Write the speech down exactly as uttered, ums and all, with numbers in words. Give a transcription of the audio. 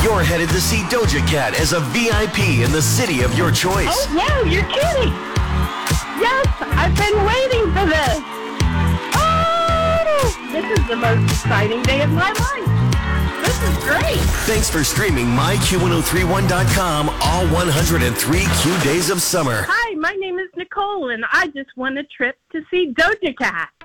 You're headed to see Doja Cat as a V I P in the city of your choice. Oh, wow, you're kidding. Yes, I've been waiting for this. Oh, this is the most exciting day of my life. This is great. Thanks for streaming my Q ten thirty-one dot com all one hundred three Q days of summer. Hi, my name is Nicole, and I just won a trip to see Doja Cat.